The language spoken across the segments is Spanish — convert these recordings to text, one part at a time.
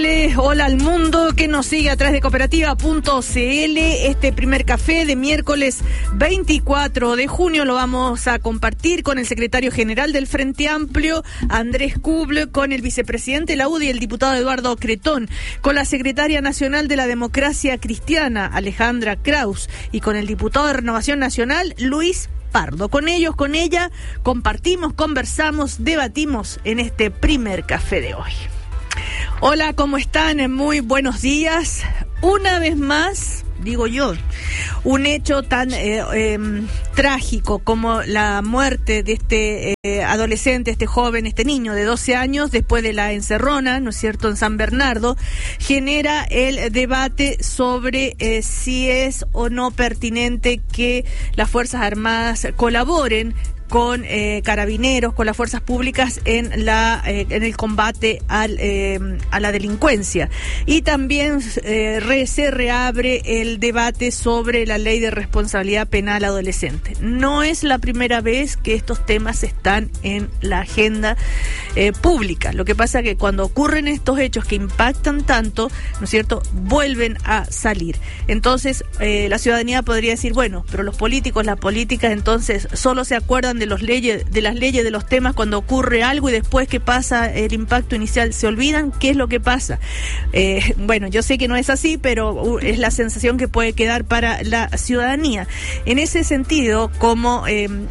Hola al mundo que nos sigue a través de cooperativa.cl. Este primer café de miércoles 24 de junio lo vamos a compartir con el secretario general del Frente Amplio, Andrés Kubler, con el vicepresidente de la UDI, el diputado Eduardo Cretón, con la secretaria nacional de la Democracia Cristiana, Alejandra Kraus, y con el diputado de Renovación Nacional, Luis Pardo. Con ellos, con ella, compartimos, conversamos, debatimos en este primer café de hoy. Hola, ¿cómo están? Muy buenos días. Una vez más, digo yo, un hecho tan trágico como la muerte de este adolescente, este joven, este niño de 12 años, después de la encerrona, ¿no es cierto?, en San Bernardo, genera el debate sobre si es o no pertinente que las Fuerzas Armadas colaboren con carabineros, con las fuerzas públicas en el combate a la delincuencia. Y también se reabre el debate sobre la ley de responsabilidad penal adolescente. No es la primera vez que estos temas están en la agenda pública. Lo que pasa es que cuando ocurren estos hechos que impactan tanto, ¿no es cierto?, vuelven a salir. Entonces, la ciudadanía podría decir, bueno, pero los políticos, las políticas, entonces solo se acuerdan de las leyes, de los temas cuando ocurre algo y después que pasa el impacto inicial se olvidan. ¿Qué es lo que pasa? Bueno, yo sé que no es así, pero es la sensación que puede quedar para la ciudadanía. En ese sentido, como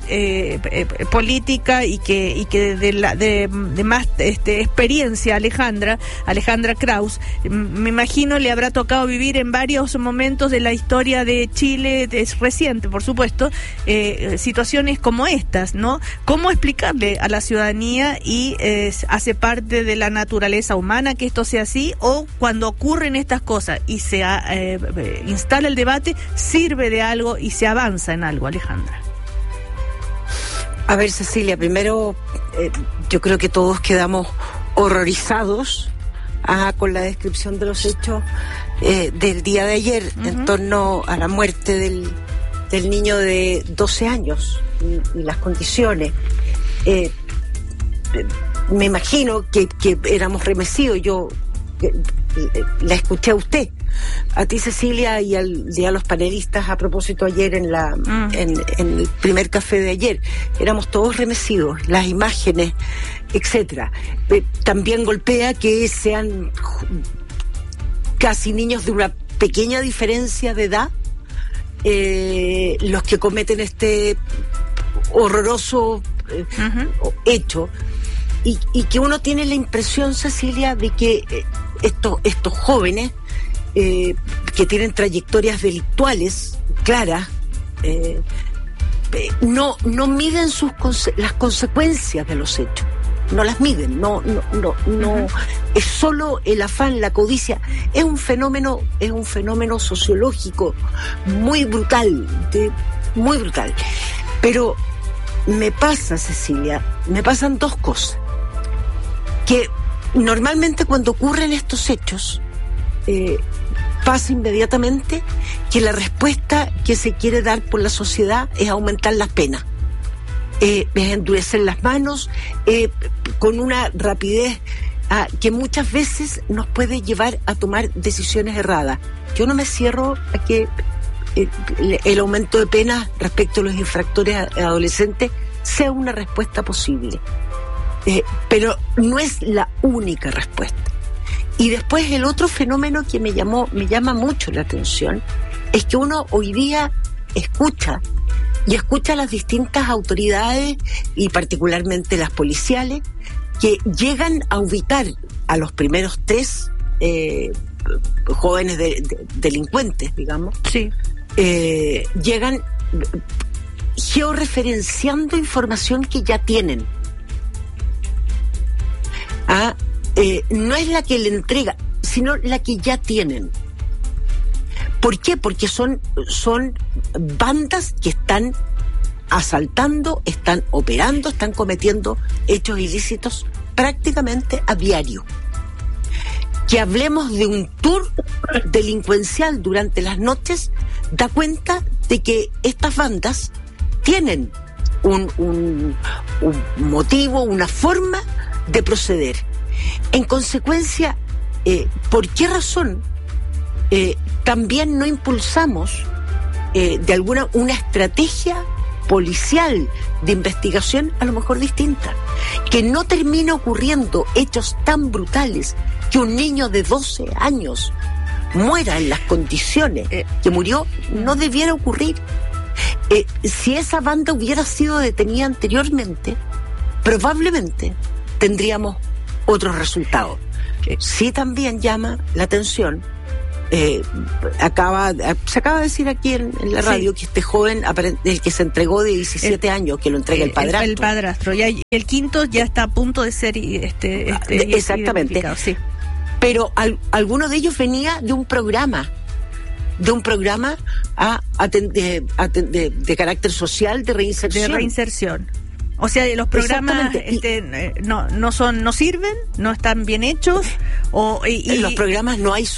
política y que de más experiencia, Alejandra Kraus, me imagino le habrá tocado vivir en varios momentos de la historia de Chile, es reciente, por supuesto, situaciones como estas, ¿no? ¿Cómo explicarle a la ciudadanía y hace parte de la naturaleza humana que esto sea así, o cuando ocurren estas cosas y se instala el debate, sirve de algo y se avanza en algo, Alejandra? A ver, Cecilia, primero yo creo que todos quedamos horrorizados con la descripción de los hechos del día de ayer, en torno a la muerte del niño de 12 años y las condiciones. Me imagino que éramos remecidos. Yo la escuché a usted, a ti, Cecilia, y a los panelistas a propósito ayer en el primer café de ayer. Éramos todos remecidos, las imágenes, etcétera. También golpea que sean casi niños de una pequeña diferencia de edad los que cometen este horroroso hecho, y que uno tiene la impresión, Cecilia, de que estos jóvenes que tienen trayectorias delictuales claras no miden las consecuencias de los hechos. No las miden, no. Es solo el afán, la codicia. Es un fenómeno sociológico muy brutal, muy brutal. Pero me pasa, Cecilia, me pasan dos cosas. Que normalmente cuando ocurren estos hechos, pasa inmediatamente que la respuesta que se quiere dar por la sociedad es aumentar las penas. Es endurecer las manos con una rapidez que muchas veces nos puede llevar a tomar decisiones erradas. Yo no me cierro a que el aumento de penas respecto a los infractores adolescentes sea una respuesta posible, pero no es la única respuesta. Y después el otro fenómeno que me llama mucho la atención es que uno hoy día escucha a las distintas autoridades, y particularmente las policiales, que llegan a ubicar a los primeros tres jóvenes delincuentes, digamos. Sí. Llegan georreferenciando información que ya tienen. No es la que le entrega, sino la que ya tienen. ¿Por qué? Porque son bandas que están asaltando, están operando, están cometiendo hechos ilícitos prácticamente a diario. Que hablemos de un tour delincuencial durante las noches da cuenta de que estas bandas tienen un motivo, una forma de proceder. En consecuencia, ¿por qué razón también no impulsamos una estrategia policial de investigación a lo mejor distinta? Que no termine ocurriendo hechos tan brutales, que un niño de 12 años muera en las condiciones que murió, no debiera ocurrir. Si esa banda hubiera sido detenida anteriormente, probablemente tendríamos otros resultados. Sí, también llama la atención, se acaba de decir aquí en la radio, que este joven, el que se entregó de 17 años, que lo entrega el padrastro. El padrastro, y el quinto ya está a punto de ser exactamente. Sí. Pero alguno de ellos venía de un programa de carácter social, de reinserción. O sea, los programas no sirven, no están bien hechos, en los programas no hay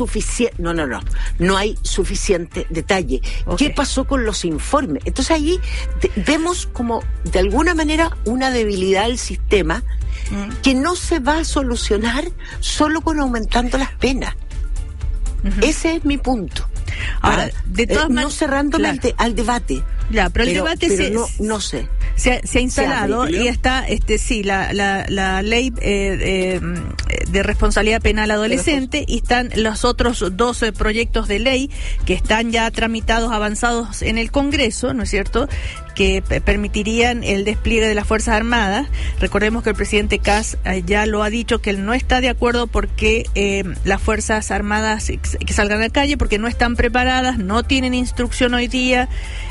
suficiente detalle. Okay. ¿Qué pasó con los informes? Entonces ahí vemos como de alguna manera una debilidad del sistema que no se va a solucionar solo con aumentando las penas. Ese es mi punto. Ahora, de todas maneras, no cerrándome al debate. Pero el debate no sé. Se ha instalado y está la ley de responsabilidad penal adolescente, y están los otros 12 proyectos de ley que están ya tramitados, avanzados en el Congreso, ¿no es cierto?, que permitirían el despliegue de las Fuerzas Armadas. Recordemos que el presidente Kast ya lo ha dicho, que él no está de acuerdo porque las Fuerzas Armadas que salgan a la calle, porque no están preparadas, no tienen instrucción hoy día,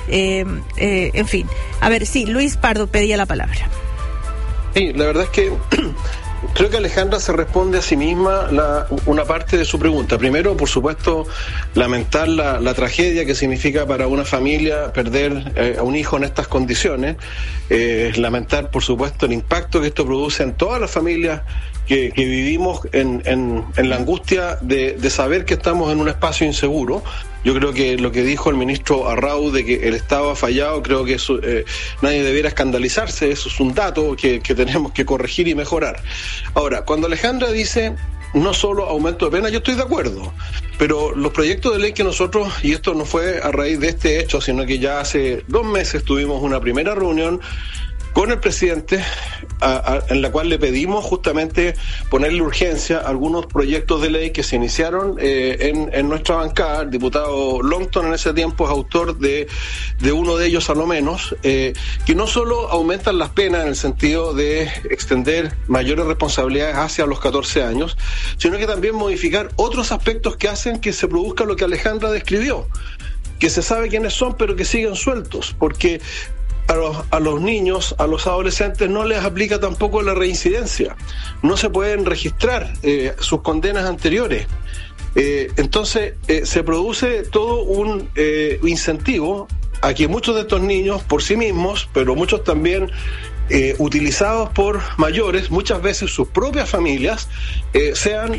en fin. A ver, sí, Luis Pardo pedía la palabra. Sí, la verdad es que creo que Alejandra se responde a sí misma una parte de su pregunta. Primero, por supuesto, lamentar la tragedia que significa para una familia perder a un hijo en estas condiciones. Lamentar, por supuesto, el impacto que esto produce en todas las familias que vivimos en la angustia de saber que estamos en un espacio inseguro. Yo creo que lo que dijo el ministro Arrau de que el Estado ha fallado, creo que eso nadie debiera escandalizarse. Eso es un dato que tenemos que corregir y mejorar. Ahora, cuando Alejandra dice no solo aumento de pena, yo estoy de acuerdo, pero los proyectos de ley que nosotros, y esto no fue a raíz de este hecho, sino que ya hace 2 meses tuvimos una primera reunión con el presidente, en la cual le pedimos justamente ponerle urgencia a algunos proyectos de ley que se iniciaron en nuestra bancada. El diputado Longton en ese tiempo es autor de uno de ellos, a lo menos, que no solo aumentan las penas en el sentido de extender mayores responsabilidades hacia los 14 años, sino que también modificar otros aspectos que hacen que se produzca lo que Alejandra describió, que se sabe quiénes son, pero que siguen sueltos, porque a los niños, a los adolescentes no les aplica tampoco la reincidencia. No se pueden registrar sus condenas anteriores. Entonces se produce todo un incentivo a que muchos de estos niños por sí mismos, pero muchos también utilizados por mayores, muchas veces sus propias familias, sean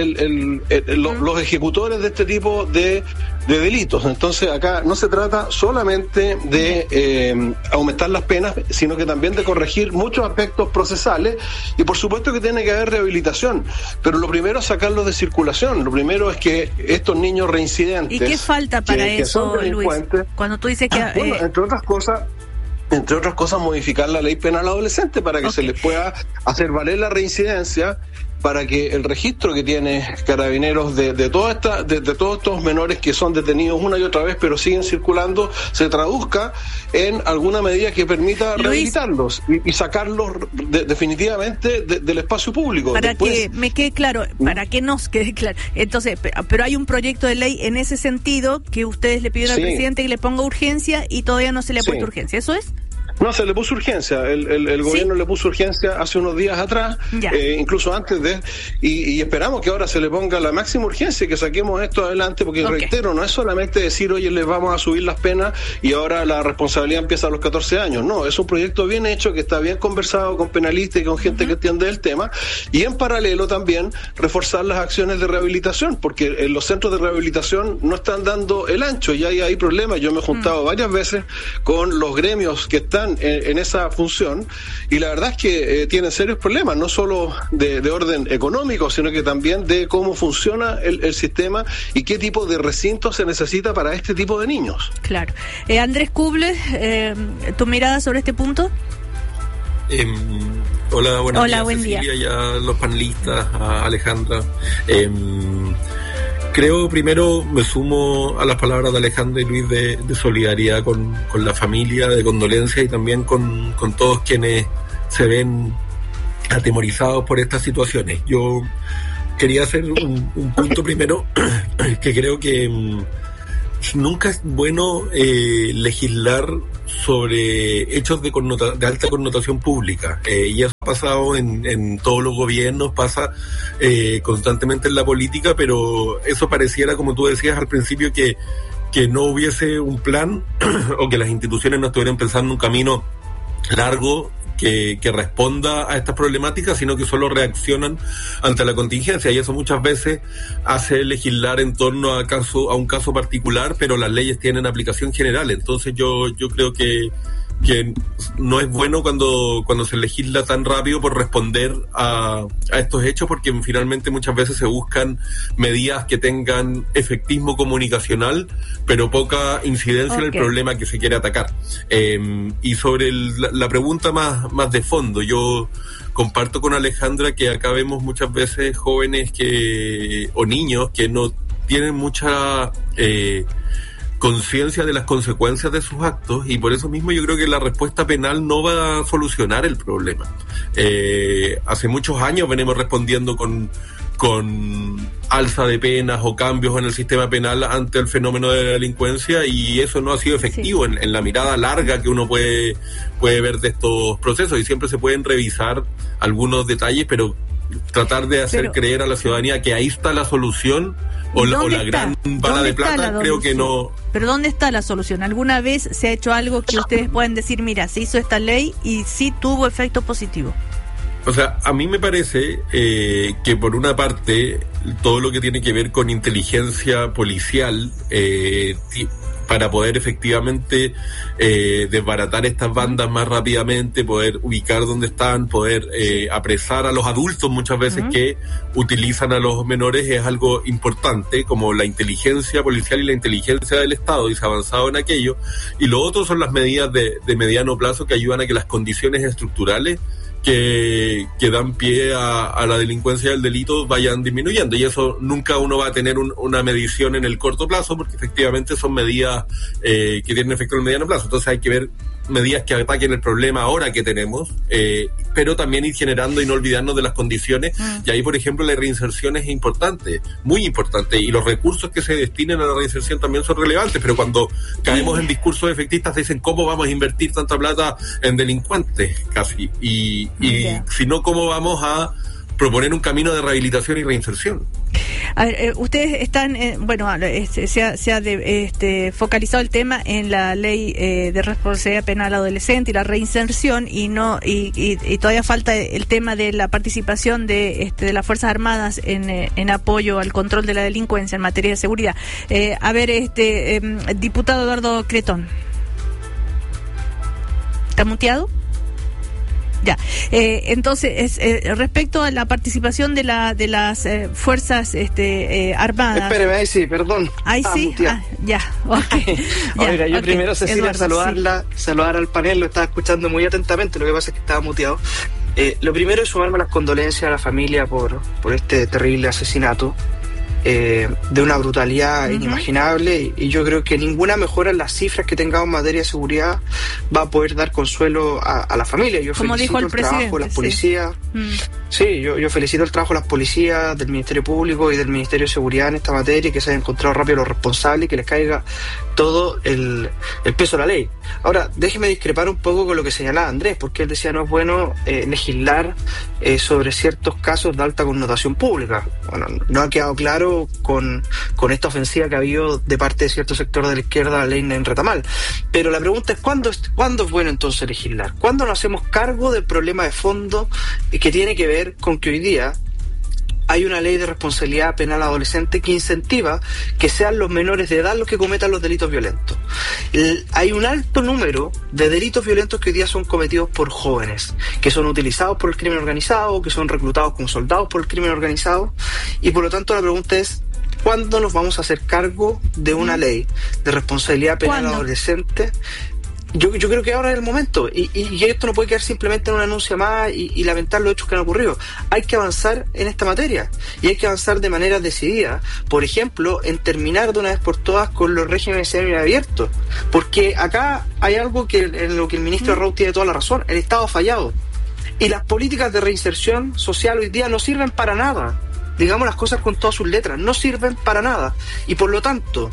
los ejecutores de este tipo de delitos. Entonces acá no se trata solamente de aumentar las penas, sino que también de corregir muchos aspectos procesales, y por supuesto que tiene que haber rehabilitación, pero lo primero es sacarlos de circulación. Lo primero es que estos niños reincidentes... ¿Y qué falta para eso, Luis? Cuando tú dices que... Bueno, entre otras cosas, modificar la ley penal adolescente para que se les pueda hacer valer la reincidencia, para que el registro que tiene Carabineros de todos estos menores que son detenidos una y otra vez pero siguen circulando, se traduzca en alguna medida que permita rehabilitarlos y sacarlos definitivamente del espacio público. Para que me quede claro, para que nos quede claro. Entonces, pero hay un proyecto de ley en ese sentido que ustedes le pidieron al presidente que le ponga urgencia y todavía no se le ha puesto urgencia. ¿Eso es? No, se le puso urgencia. El gobierno le puso urgencia hace unos días atrás, incluso antes de... Y esperamos que ahora se le ponga la máxima urgencia y que saquemos esto adelante, porque reitero, no es solamente decir, oye, les vamos a subir las penas y ahora la responsabilidad empieza a los 14 años. No, es un proyecto bien hecho, que está bien conversado con penalistas y con gente que entiende el tema, y en paralelo también reforzar las acciones de rehabilitación, porque los centros de rehabilitación no están dando el ancho y hay problemas. Yo me he juntado varias veces con los gremios que están están en esa función, y la verdad es que tienen serios problemas, no solo de orden económico, sino que también de cómo funciona el sistema y qué tipo de recinto se necesita para este tipo de niños. Claro. Andrés Kuble, ¿tu mirada sobre este punto? Hola, buenos días, buen Cecilia, día. y a los panelistas, a Alejandra. Creo, primero, me sumo a las palabras de Alejandra y Luis de solidaridad con la familia, de condolencia, y también con todos quienes se ven atemorizados por estas situaciones. Yo quería hacer un punto primero, que creo que nunca es bueno legislar sobre hechos de alta connotación pública, y eso ha pasado en todos los gobiernos, pasa constantemente en la política, pero eso pareciera, como tú decías al principio, que no hubiese un plan o que las instituciones no estuvieran pensando en un camino largo que responda a estas problemáticas, sino que solo reaccionan ante la contingencia, y eso muchas veces hace legislar en torno a un caso particular, pero las leyes tienen aplicación general. Entonces yo creo que no es bueno cuando se legisla tan rápido por responder a estos hechos, porque finalmente muchas veces se buscan medidas que tengan efectismo comunicacional, pero poca incidencia en el problema que se quiere atacar. Y sobre la pregunta más de fondo, yo comparto con Alejandra que acá vemos muchas veces jóvenes o niños que no tienen mucha conciencia de las consecuencias de sus actos, y por eso mismo yo creo que la respuesta penal no va a solucionar el problema. Hace muchos años venimos respondiendo con alza de penas o cambios en el sistema penal ante el fenómeno de la delincuencia, y eso no ha sido efectivo en la mirada larga que uno puede ver de estos procesos, y siempre se pueden revisar algunos detalles, pero tratar de hacer creer a la ciudadanía que ahí está la solución o la gran bala de plata, creo que no. Pero ¿dónde está la solución? ¿Alguna vez se ha hecho algo que ustedes pueden decir, mira, se hizo esta ley y sí tuvo efecto positivo? O sea, a mí me parece que por una parte todo lo que tiene que ver con inteligencia policial, para poder efectivamente desbaratar estas bandas más rápidamente, poder ubicar dónde están, poder apresar a los adultos muchas veces que utilizan a los menores, es algo importante, como la inteligencia policial y la inteligencia del Estado, y se ha avanzado en aquello. Y lo otro son las medidas de mediano plazo que ayudan a que las condiciones estructurales que dan pie a la delincuencia y al delito vayan disminuyendo, y eso nunca uno va a tener una medición en el corto plazo, porque efectivamente son medidas que tienen efecto en el mediano plazo. Entonces hay que ver medidas que ataquen el problema ahora que tenemos, pero también ir generando y no olvidarnos de las condiciones, y ahí por ejemplo la reinserción es importante, muy importante, y los recursos que se destinen a la reinserción también son relevantes, pero cuando caemos en discursos efectistas dicen ¿cómo vamos a invertir tanta plata en delincuentes? Casi, y si no, ¿cómo vamos a proponer un camino de rehabilitación y reinserción? A ver, ustedes están, se ha focalizado el tema en la ley de responsabilidad penal adolescente y la reinserción, y todavía falta el tema de la participación de las Fuerzas Armadas en apoyo al control de la delincuencia en materia de seguridad. Diputado Eduardo Cretón. ¿Está muteado? Ya, entonces respecto a la participación de las fuerzas armadas. Espéreme, ahí sí, perdón. Ahí sí, ya, okay. Oiga, yo primero, Cecilia, Eduardo, saludar al panel, lo estaba escuchando muy atentamente, lo que pasa es que estaba muteado. Lo primero es sumarme a las condolencias a la familia por este terrible asesinato. De una brutalidad inimaginable, y yo creo que ninguna mejora en las cifras que tengamos en materia de seguridad va a poder dar consuelo a la familia. Yo como felicito dijo el trabajo de las policías. Sí, yo felicito el trabajo de las policías, del Ministerio Público y del Ministerio de Seguridad en esta materia, y que se hayan encontrado rápido los responsables y que les caiga todo el peso de la ley. Ahora, déjeme discrepar un poco con lo que señalaba Andrés, porque él decía no es bueno legislar sobre ciertos casos de alta connotación pública. Bueno, no ha quedado claro con esta ofensiva que ha habido de parte de cierto sector de la izquierda a la ley en Retamal. Pero la pregunta es ¿cuándo es bueno entonces legislar? ¿Cuándo nos hacemos cargo del problema de fondo que tiene que ver con que hoy día hay una ley de responsabilidad penal adolescente que incentiva que sean los menores de edad los que cometan los delitos violentos. Hay un alto número de delitos violentos que hoy día son cometidos por jóvenes, que son utilizados por el crimen organizado, que son reclutados como soldados por el crimen organizado, y por lo tanto la pregunta es, ¿cuándo nos vamos a hacer cargo de una ley de responsabilidad penal adolescente? Yo creo que ahora es el momento, y esto no puede quedar simplemente en un anuncio más y lamentar los hechos que han ocurrido. Hay que avanzar en esta materia, y hay que avanzar de manera decidida. Por ejemplo, en terminar de una vez por todas con los regímenes semiabiertos, porque acá hay algo en lo que el ministro Raúl tiene toda la razón: el Estado ha fallado, y las políticas de reinserción social hoy día no sirven para nada. Digamos las cosas con todas sus letras, no sirven para nada, y por lo tanto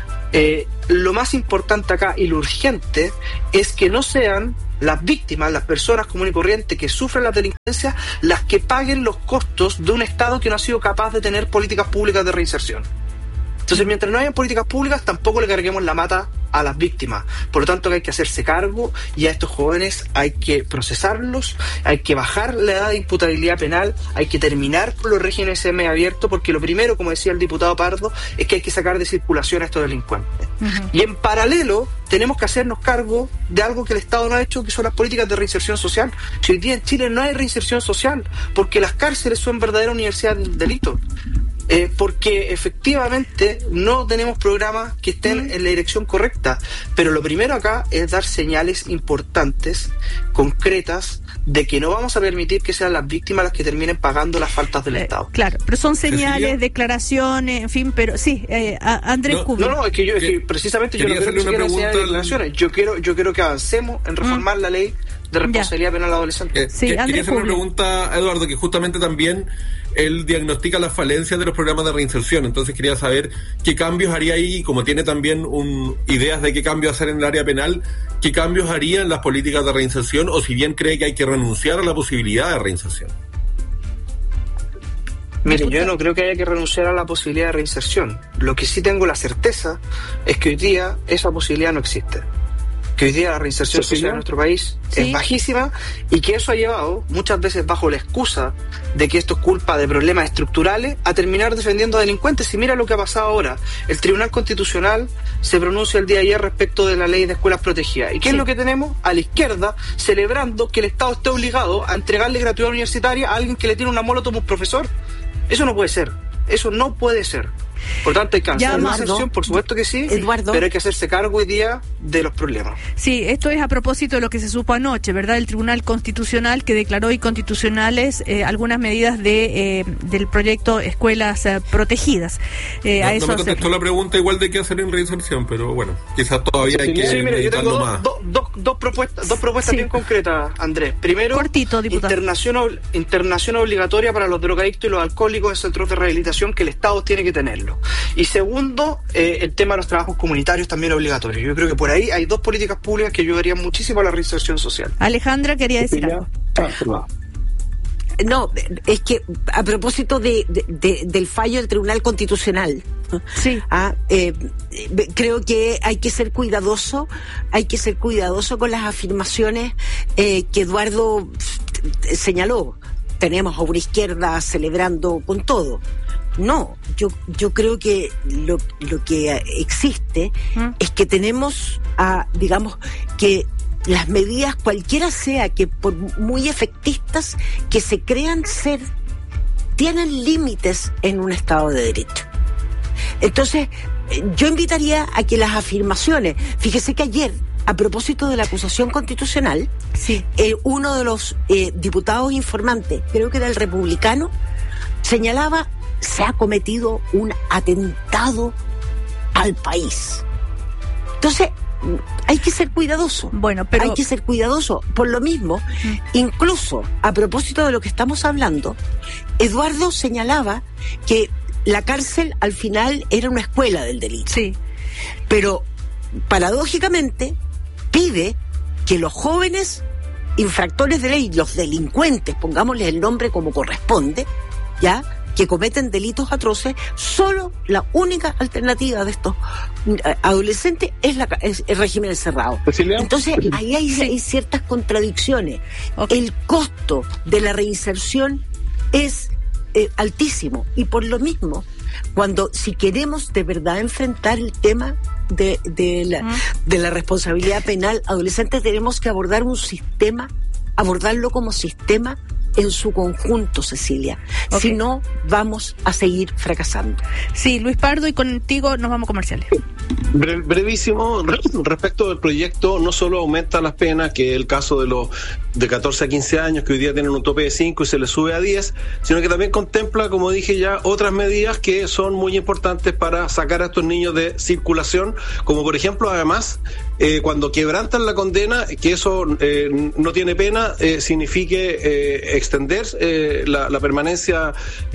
lo más importante acá y lo urgente es que no sean las víctimas, las personas comunes y corrientes que sufren la delincuencia, las que paguen los costos de un Estado que no ha sido capaz de tener políticas públicas de reinserción. Entonces, mientras no hayan políticas públicas, tampoco le carguemos la mata a las víctimas. Por lo tanto, que hay que hacerse cargo, y a estos jóvenes hay que procesarlos, hay que bajar la edad de imputabilidad penal, hay que terminar con los regímenes semiabiertos, porque lo primero, como decía el diputado Pardo, es que hay que sacar de circulación a estos delincuentes. Y en paralelo, tenemos que hacernos cargo de algo que el Estado no ha hecho, que son las políticas de reinserción social. Si hoy día en Chile no hay reinserción social, porque las cárceles son verdaderas universidades del delito. Porque efectivamente no tenemos programas que estén en la dirección correcta, pero lo primero acá es dar señales importantes, concretas, de que no vamos a permitir que sean las víctimas las que terminen pagando las faltas del Estado. Claro, pero son señales, declaraciones, en fin, pero sí, Andrés Kubin. No, es que precisamente yo no creo que sean señales de declaraciones. Yo quiero que avancemos en reformar la ley de responsabilidad penal adolescente. Quería hacer una pregunta a Eduardo, que justamente también él diagnostica las falencias de los programas de reinserción. Entonces quería saber qué cambios haría ahí, como tiene también ideas de qué cambios hacer en el área penal, qué cambios haría en las políticas de reinserción, o si bien cree que hay que renunciar a la posibilidad de reinserción. Mire, yo no creo que haya que renunciar a la posibilidad de reinserción. Lo que sí tengo la certeza es que hoy día esa posibilidad no existe. Que hoy día la reinserción social en nuestro país es bajísima, y que eso ha llevado, muchas veces bajo la excusa de que esto es culpa de problemas estructurales, a terminar defendiendo a delincuentes. Y mira lo que ha pasado ahora. El Tribunal Constitucional se pronuncia el día de ayer respecto de la ley de escuelas protegidas. ¿Y qué es lo que tenemos? A la izquierda celebrando que el Estado esté obligado a entregarle gratuidad universitaria a alguien que le tiene una molotov a un profesor. Eso no puede ser. Eso no puede ser. Por tanto, hay que cancelar la reinserción, por supuesto que sí, Eduardo, pero hay que hacerse cargo hoy día de los problemas. Sí, esto es a propósito de lo que se supo anoche, ¿verdad? El Tribunal Constitucional, que declaró inconstitucionales algunas medidas del proyecto Escuelas Protegidas. No me contestó la pregunta igual de qué hacer en reinserción, pero bueno, quizás todavía hay que meditarlo más. Dos propuestas bien concretas, Andrés. Primero, cortito, diputado. Internación obligatoria para los drogadictos y los alcohólicos en centros de rehabilitación, que el Estado tiene que tenerlo. Y segundo, el tema de los trabajos comunitarios también obligatorio. Yo creo que por ahí hay dos políticas públicas que ayudarían muchísimo a la reinserción social. Alejandra quería decir algo. No, es que a propósito del fallo del Tribunal Constitucional, creo que hay que ser cuidadoso con las afirmaciones que Eduardo señaló. Tenemos a una izquierda celebrando con todo. No, yo creo que lo que existe es que tenemos digamos que las medidas, cualquiera sea, que por muy efectistas que se crean ser, tienen límites en un Estado de Derecho. Entonces, yo invitaría a que las afirmaciones, fíjese que ayer, a propósito de la acusación constitucional, uno de los diputados informantes, creo que era el republicano, señalaba: se ha cometido un atentado al país. Entonces, hay que ser cuidadoso. Bueno, pero hay que ser cuidadoso. Por lo mismo, incluso a propósito de lo que estamos hablando, Eduardo señalaba que la cárcel al final era una escuela del delito. Sí. Pero, paradójicamente, pide que los jóvenes infractores de ley, los delincuentes, pongámosles el nombre como corresponde, ¿ya?, que cometen delitos atroces, solo la única alternativa de estos adolescentes es el régimen encerrado. Entonces, ahí hay ciertas contradicciones. Okay. El costo de la reinserción es altísimo. Y por lo mismo, si queremos de verdad enfrentar el tema de la responsabilidad penal adolescente, tenemos que abordarlo como sistema en su conjunto, Cecilia. Okay. Si no, vamos a seguir fracasando. Sí, Luis Pardo, y contigo nos vamos a comerciales. Brevísimo, respecto del proyecto, no solo aumenta las penas, que es el caso de los de 14 a 15 años, que hoy día tienen un tope de 5 y se les sube a 10, sino que también contempla, como dije ya, otras medidas que son muy importantes para sacar a estos niños de circulación, como por ejemplo, además, cuando quebrantan la condena, que eso no tiene pena, signifique extender la permanencia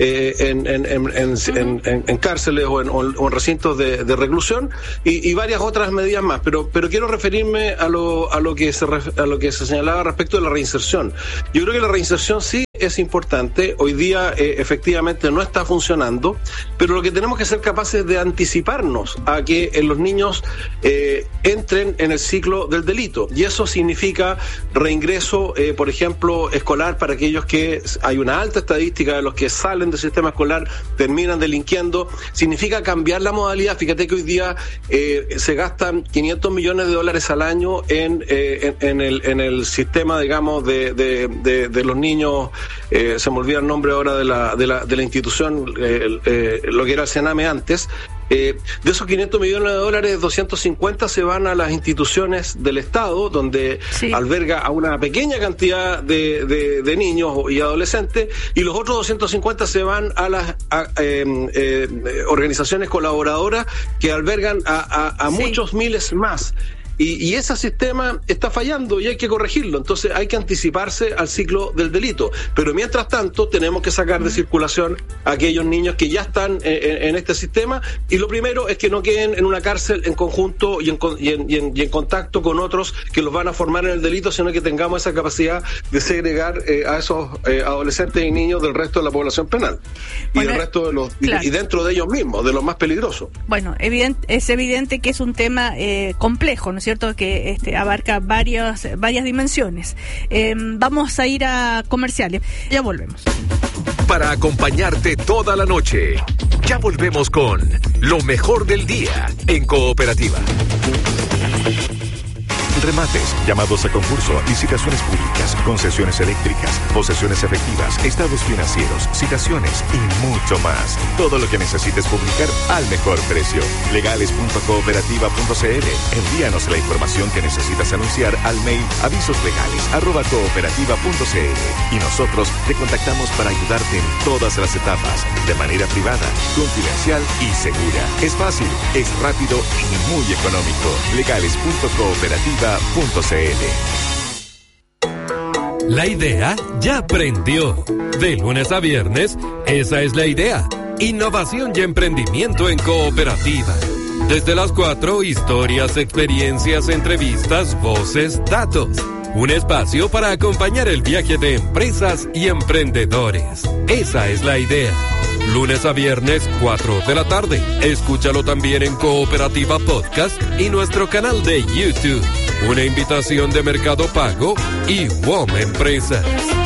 en cárceles o en recintos de reclusión, y varias otras medidas más, pero quiero referirme a lo que se señalaba respecto de la reinserción. Yo creo que la reinserción sí es importante. Hoy día efectivamente no está funcionando, pero lo que tenemos que ser capaces de anticiparnos a que los niños entren en el ciclo del delito, y eso significa reingreso, por ejemplo, escolar, para aquellos que hay una alta estadística de los que salen del sistema escolar terminan delinquiendo. Significa cambiar la modalidad. Fíjate que hoy día se gastan $500 millones al año en el sistema, digamos, de los niños. Se me olvida el nombre ahora de la institución, lo que era el Sename antes. De esos $500 millones, 250 se van a las instituciones del Estado, donde alberga a una pequeña cantidad de niños y adolescentes, y los otros 250 se van a las organizaciones colaboradoras que albergan a muchos miles más. Y ese sistema está fallando y hay que corregirlo. Entonces hay que anticiparse al ciclo del delito. Pero mientras tanto tenemos que sacar de circulación a aquellos niños que ya están en este sistema, y lo primero es que no queden en una cárcel en conjunto y en contacto con otros que los van a formar en el delito, sino que tengamos esa capacidad de segregar a esos adolescentes y niños del resto de la población penal. Bueno, y del resto de los y dentro de ellos mismos, de los más peligrosos. Bueno, es evidente que es un tema complejo, ¿no es cierto? Que abarca varias dimensiones. Vamos a ir a comerciales. Ya volvemos. Para acompañarte toda la noche. Ya volvemos con lo mejor del día en Cooperativa. Remates, llamados a concurso, licitaciones públicas, concesiones eléctricas, posesiones efectivas, estados financieros, citaciones y mucho más. Todo lo que necesites publicar al mejor precio. Legales.cooperativa.cl. Envíanos la información que necesitas anunciar al mail avisoslegales@cooperativa.cl y nosotros te contactamos para ayudarte en todas las etapas, de manera privada, confidencial y segura. Es fácil, es rápido y muy económico. Legales.cooperativa.cl. La idea ya prendió. De lunes a viernes, esa es la idea. Innovación y emprendimiento en Cooperativa. Desde las 4, historias, experiencias, entrevistas, voces, datos. Un espacio para acompañar el viaje de empresas y emprendedores. Esa es la idea. Lunes a viernes, 4 de la tarde. Escúchalo también en Cooperativa Podcast y nuestro canal de YouTube. Una invitación de Mercado Pago y WOM Empresas.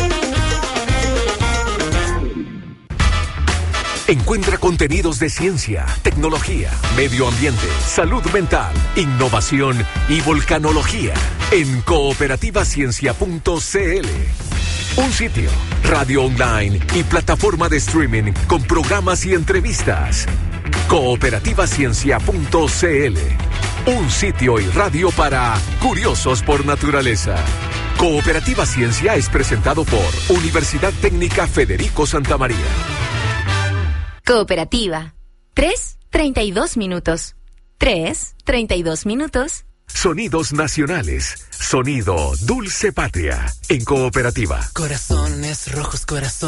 Encuentra contenidos de ciencia, tecnología, medio ambiente, salud mental, innovación y volcanología en cooperativaciencia.cl. Un sitio, radio online y plataforma de streaming con programas y entrevistas. Cooperativaciencia.cl. Un sitio y radio para curiosos por naturaleza. Cooperativa Ciencia es presentado por Universidad Técnica Federico Santa María. Cooperativa. 3:32 minutos. 3:32 minutos. Sonidos nacionales. Sonido Dulce Patria. En Cooperativa. Corazones rojos, corazones.